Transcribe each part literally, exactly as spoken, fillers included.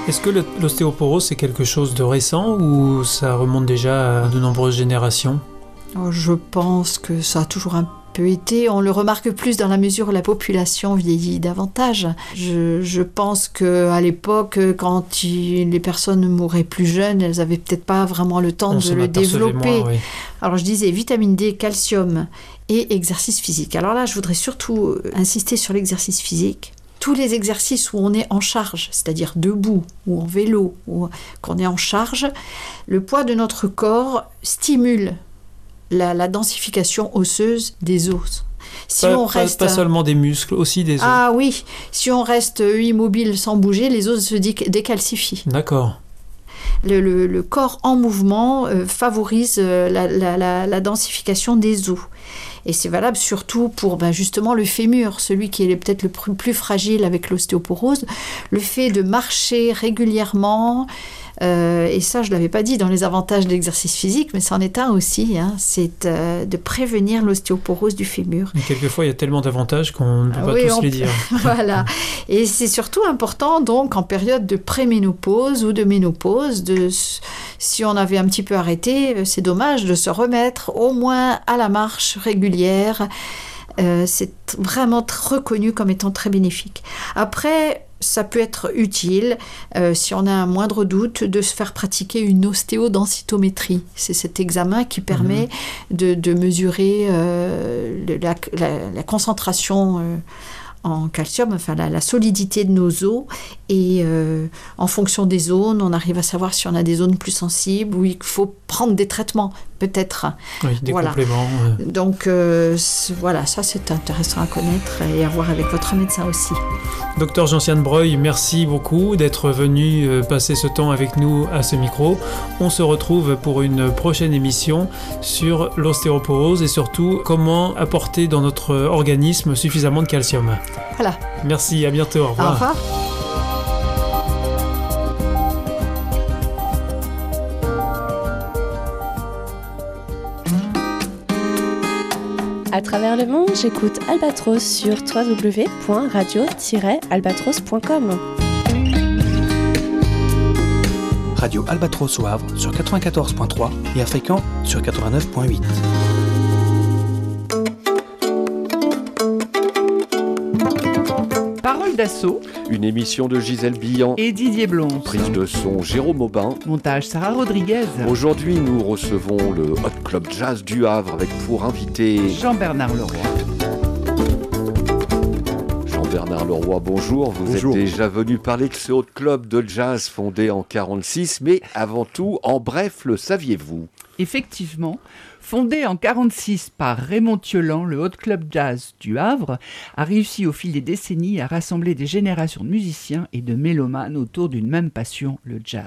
Est-ce que le, l'ostéoporose, c'est quelque chose de récent ou ça remonte déjà à de nombreuses générations ? Je pense que ça a toujours un peu été. On le remarque plus dans la mesure où la population vieillit davantage. Je, je pense qu'à l'époque, quand il, les personnes mouraient plus jeunes, elles n'avaient peut-être pas vraiment le temps On de s'en le apercevait développer. moins, oui. Alors je disais vitamine D, calcium et exercice physique. Alors là, je voudrais surtout insister sur l'exercice physique. Tous les exercices où on est en charge, c'est-à-dire debout ou en vélo, ou qu'on est en charge, le poids de notre corps stimule la, la densification osseuse des os. Si pas, on pas, reste... pas seulement des muscles, aussi des os. Ah oui, si on reste immobile sans bouger, les os se dé- décalcifient. D'accord. Le, le, le corps en mouvement euh, favorise euh, la, la, la, la densification des os. Et c'est valable surtout pour ben, justement le fémur, celui qui est peut-être le plus, plus fragile avec l'ostéoporose. Le fait de marcher régulièrement, euh, et ça je ne l'avais pas dit dans les avantages de l'exercice physique, mais c'en est un aussi, hein, c'est euh, de prévenir l'ostéoporose du fémur. Mais quelquefois il y a tellement d'avantages qu'on ne peut pas oui, tous on... les dire. Voilà. Et c'est surtout important donc en période de préménopause ou de ménopause, de... si on avait un petit peu arrêté, c'est dommage de se remettre au moins à la marche régulière. Euh, c'est vraiment reconnu comme étant très bénéfique. Après, ça peut être utile, euh, si on a un moindre doute, de se faire pratiquer une ostéodensitométrie. C'est cet examen qui permet mmh. de, de mesurer euh, le, la, la, la concentration euh, en calcium, enfin la, la solidité de nos os, et euh, en fonction des zones, on arrive à savoir si on a des zones plus sensibles ou il faut prendre des traitements, peut-être. Oui, des voilà. compléments. Ouais. Donc euh, voilà, ça c'est intéressant à connaître et à voir avec votre médecin aussi. Docteur Gentiane Breuil, merci beaucoup d'être venu euh, passer ce temps avec nous à ce micro. On se retrouve pour une prochaine émission sur l'ostéoporose et surtout comment apporter dans notre organisme suffisamment de calcium. Voilà. Merci, à bientôt. Au revoir. Au revoir. À travers le monde, j'écoute Albatros sur w w w point radio tiret albatros point com. Radio Albatros au Havre sur quatre-vingt-quatorze point trois et à Fréquent sur quatre-vingt-neuf point huit. Parole d'assaut. Une émission de Gisèle Billan et Didier Blonce. Prise de son Jérôme Aubin. Montage Sarah Rodriguez. Aujourd'hui, nous recevons le Hot Club Jazz du Havre avec pour invité Jean-Bernard Leroy. Jean-Bernard Leroy, bonjour. Vous bonjour. êtes déjà venu parler de ce Hot Club de Jazz fondé en quarante-six, mais avant tout, en bref, le saviez-vous ? Effectivement, fondé en quarante-six par Raymond Thiolan, le Hot Club Jazz du Havre a réussi au fil des décennies à rassembler des générations de musiciens et de mélomanes autour d'une même passion, le jazz.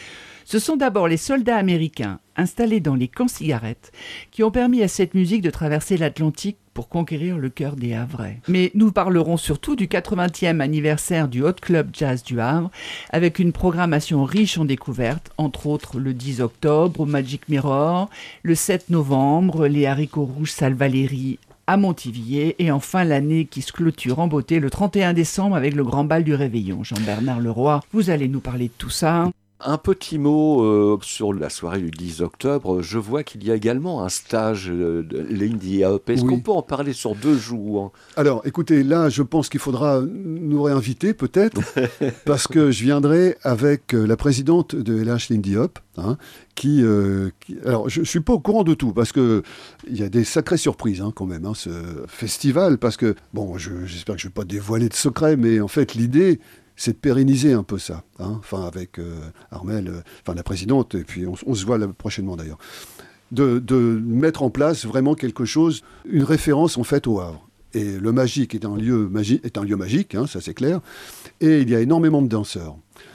Ce sont d'abord les soldats américains installés dans les camps-cigarettes qui ont permis à cette musique de traverser l'Atlantique pour conquérir le cœur des Havrais. Mais nous parlerons surtout du quatre-vingtième anniversaire du Hot Club Jazz du Havre, avec une programmation riche en découvertes, entre autres le dix octobre au Magic Mirror, le sept novembre, les haricots rouges Salle Valéry à Montivier, et enfin l'année qui se clôture en beauté le trente et un décembre avec le grand bal du Réveillon. Jean-Bernard Leroy, vous allez nous parler de tout ça. Un petit mot euh, sur la soirée du dix octobre. Je vois qu'il y a également un stage euh, de Lindy Hop. Est-ce oui. qu'on peut en parler sur deux jours ? Alors, écoutez, là, je pense qu'il faudra nous réinviter, peut-être, parce que je viendrai avec la présidente de L H Lindy Hop, hein, qui, euh, qui... Alors, je ne suis pas au courant de tout, parce qu'il y a des sacrées surprises, hein, quand même, hein, ce festival, parce que, bon, je, j'espère que je ne vais pas dévoiler de secrets, mais en fait, l'idée... c'est de pérenniser un peu ça, hein, enfin avec euh, Armelle, euh, enfin la présidente, et puis on, on se voit là prochainement d'ailleurs, de, de mettre en place vraiment quelque chose, une référence en fait au Havre. Et le Magique est un lieu, magi- est un lieu magique, hein, ça c'est clair, et il y a énormément de danseurs.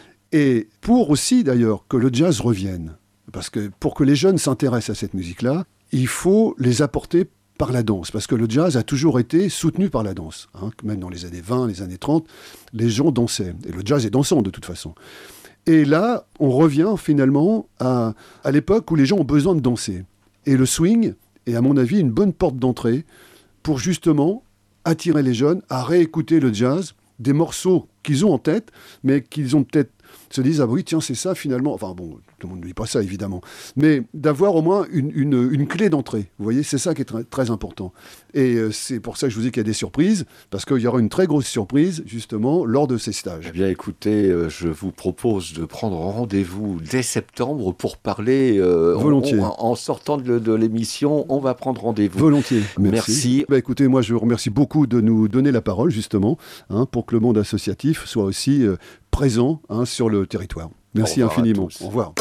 Et pour aussi d'ailleurs que le jazz revienne, parce que pour que les jeunes s'intéressent à cette musique-là, il faut les apporter par la danse, parce que le jazz a toujours été soutenu par la danse. Hein. Même dans les années vingt, les années trente, les gens dansaient. Et le jazz est dansant de toute façon. Et là, on revient finalement à, à l'époque où les gens ont besoin de danser. Et le swing est, à mon avis, une bonne porte d'entrée pour justement attirer les jeunes à réécouter le jazz, des morceaux qu'ils ont en tête, mais qu'ils ont peut-être se disent ah oui tiens c'est ça finalement. Enfin bon, tout le monde ne dit pas ça évidemment, mais d'avoir au moins une, une, une clé d'entrée. Vous voyez, c'est ça qui est très, très important. Et euh, c'est pour ça que je vous dis qu'il y a des surprises, parce qu'il y aura une très grosse surprise justement lors de ces stages. Eh bien écoutez, euh, je vous propose de prendre rendez-vous dès septembre pour parler. Euh, Volontiers. On, en sortant de, de l'émission, on va prendre rendez-vous. Volontiers. Merci. Merci. Bah, écoutez, moi je vous remercie beaucoup de nous donner la parole justement, hein, pour que le monde associatif soit aussi euh, présent, hein, sur le territoire. Merci infiniment. Au revoir.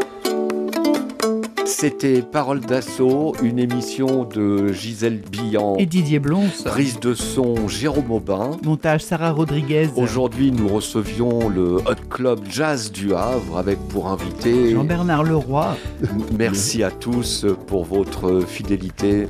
C'était Parole d'Assaut, une émission de Gisèle Billan et Didier Blons. Prise de son Jérôme Aubin. Montage Sarah Rodriguez. Aujourd'hui, nous recevions le Hot Club Jazz du Havre avec pour invité Jean-Bernard Leroy. Merci à tous pour votre fidélité.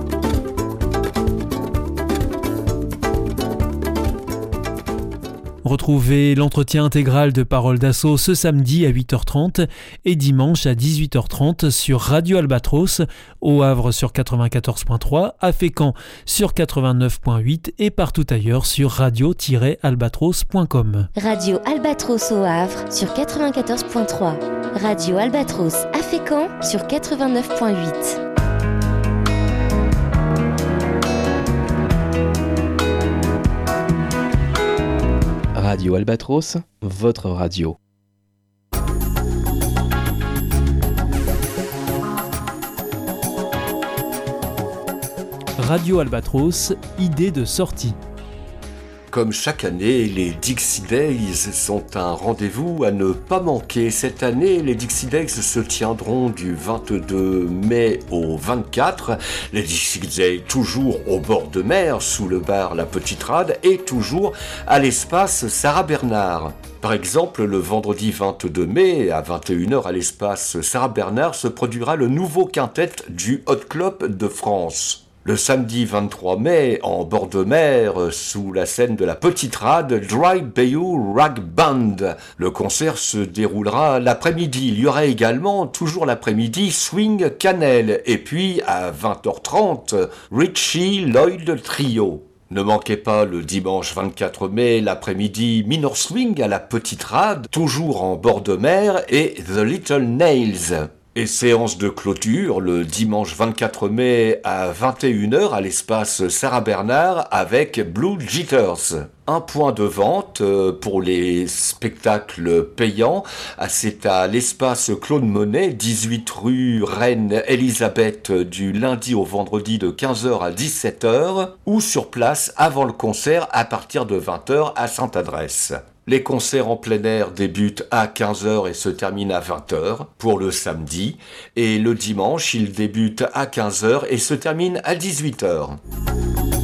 Retrouvez l'entretien intégral de Parole d'Assaut ce samedi à huit heures trente et dimanche à dix-huit heures trente sur Radio Albatros, au Havre sur quatre-vingt-quatorze point trois, à Fécamp sur quatre-vingt-neuf point huit et partout ailleurs sur radio tiret albatros point com. Radio Albatros au Havre sur quatre-vingt-quatorze point trois. Radio Albatros à Fécamp sur quatre-vingt-neuf point huit. Radio Albatros, votre radio. Radio Albatros, idée de sortie. Comme chaque année, les Dixie Days sont un rendez-vous à ne pas manquer. Cette année, les Dixie Days se tiendront du vingt-deux mai au vingt-quatre. Les Dixie Days toujours au bord de mer, sous le bar La Petite Rade, et toujours à l'espace Sarah Bernard. Par exemple, le vendredi vingt-deux mai, à vingt et une heures à l'espace Sarah Bernard, se produira le nouveau quintet du Hot Club de France. Le samedi vingt-trois mai, en bord de mer, sous la scène de la Petite Rade, Dry Bayou Rag Band. Le concert se déroulera l'après-midi. Il y aura également, toujours l'après-midi, Swing Cannelle. Et puis, à vingt heures trente, Richie Lloyd Trio. Ne manquez pas le dimanche vingt-quatre mai, l'après-midi, Minor Swing à la Petite Rade, toujours en bord de mer, et The Little Nails. Et séance de clôture le dimanche vingt-quatre mai à vingt et une heures à l'espace Sarah Bernard avec Blue Jitters. Un point de vente pour les spectacles payants, c'est à l'espace Claude Monet, dix-huit rue Reine-Élisabeth, du lundi au vendredi de quinze heures à dix-sept heures, ou sur place avant le concert à partir de vingt heures à Sainte-Adresse. Les concerts en plein air débutent à quinze heures et se terminent à vingt heures pour le samedi. Et le dimanche, ils débutent à quinze heures et se terminent à dix-huit heures.